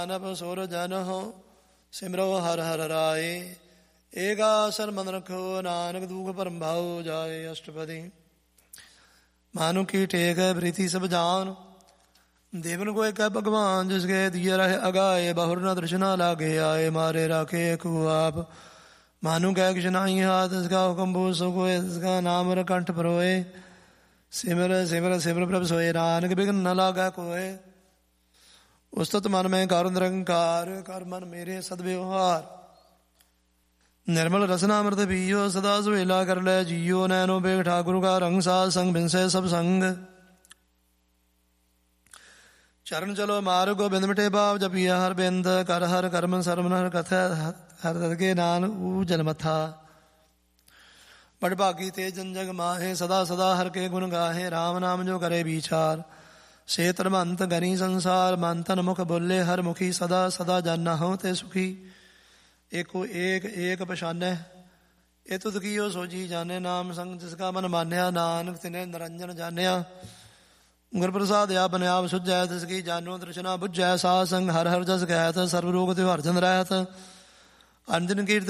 ਨਾਨਕ ਸੁਰ ਜਨ ਹੋ ਸਿਮਰੋ ਹਰ ਹਰ ਰਾਏ। ਏਕਾਸਨ ਮਨ ਰਖੋ ਨਾਨਕ ਦੁਖ ਭਰਮ ਭਾਉ ਜਾਏ। ਅਸ਼ਟਪਦੀ। ਮਾਨੁ ਕੀ ਟੇਕ ਪ੍ਰੀਤੀ ਸਭ ਜਾਨ ਦੇਵਨ ਕੋ ਇੱਕ ਭਗਵਾਨ ਜਿਸਕੇ ਦਿਏ ਰਹੇ ਅਗਾਏ। ਬਹੁਰ ਨ ਤ੍ਰਿਸ਼ਨਾ ਲਾਗੇ ਆਏ ਮਾਰੇ ਰਾਖੇ ਕੋ ਆਪ। ਮਾਨੁ ਕਹਿ ਕਿਛ ਨਾਹੀ ਹਾਥ ਇਸਕਾ ਹੁਕਮ ਬੂਝ ਸੋ ਕੋਇ। ਇਸਕਾ ਨਾਮ ਰ ਕੰਠ ਪਰੋਏ। ਸਿਮਰ ਸਿਮਰ ਸਿਮਰ ਪ੍ਰਭ ਸੋਏ ਨਾਨਕ ਬਿਘਨ ਨ ਲਾਗਾ ਕੋਏ। ਉਸਤਤ ਮਨ ਮੈਂ ਕਰ ਨਿਰੰਕਾਰ ਕਰ ਮਨ ਮੇਰੇ ਸਦ ਵਿਵਹਾਰ। ਨਿਰਮਲ ਰਸਨਾ ਅੰਮ੍ਰਿਤ ਪੀਓ ਸਦਾ ਸੁਹੇਲਾ ਕਰ ਲੈ ਜੀਓ। ਨੈਨੋ ਬੇਗ ਠਾਕੁਰ ਕਾ ਰੰਗ ਸਾਧ ਸੰਗ ਬਿਨਸੇ ਸਭ ਸੰਗ। ਚਰਨ ਚਲੋ ਮਾਰ ਗੋਬਿੰਦ ਮਿਟੇ ਭਾਵ ਜਪੀਆ ਹਰ ਬਿੰਦ। ਕਰ ਹਰ ਕਰਮ ਸਰਵਨ ਹਰ ਕਥਾ ਹਰ ਦਰਗੇ ਨਾਨ ਊ ਜਲ ਮਥਾ। ਬੜ ਭਾਗੀ ਤੇ ਜਨ ਜਗ ਮਾਹੇ ਸਦਾ ਸਦਾ ਹਰ ਕੇ ਗੁਣ ਗਾਹੇ। ਰਾਮ ਨਾਮ ਜੋ ਕਰੇ ਵਿਚਾਰ ਸੇ ਧਰਮੰਤ ਗਨੀ ਸੰਸਾਰ। ਮਨ ਤਨ ਮੁਖ ਬੋਲੇ ਹਰ ਮੁਖੀ ਸਦਾ ਸਦਾ ਜਾਨਾ ਹਉ ਤੇ ਸੁਖੀ। ਏਕੋ ਏਕ ਏਕ ਪਛਾਨੈ ਇਹ ਤੁਧ ਕੀਓ ਸੋਜੀ ਜਾਣੇ। ਨਾਮ ਸੰਗ ਜਿਸਕਾ ਮਨ ਮਾਨਿਆ ਨਾਨਕ ਤਿਨੇ ਨਿਰੰਜਨ ਜਾਣਿਆ। ਗੁਰ ਪ੍ਰਸਾਦ ਆਪਨ ਆਪ ਸੁਝੈ ਤਿਸ ਕੀ ਜਾਨੋ ਤ੍ਰਿਸ਼ਨਾ ਬੁਝੈ। ਸਾਧ ਸੰਗ ਹਰ ਹਰ ਜਸ ਗਾਇਤ ਸਰਬ ਰੋਗ ਤਿਉ ਹਰ ਚੰਦ ਰਹਿਤ। ਅੰਜਨ ਕੀਰਤ